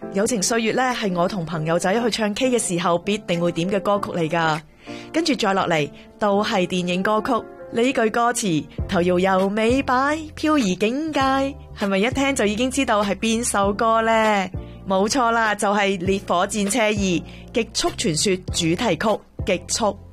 友情歲月咧係我同朋友仔去唱 K 嘅時候必定會點嘅歌曲嚟噶。跟住再落嚟都係電影歌曲，呢句歌詞頭搖又尾擺，飄移境界，係咪一聽就已經知道係邊首歌呢？冇錯啦，就係《烈火戰車2：極速傳說》主題曲《極速》。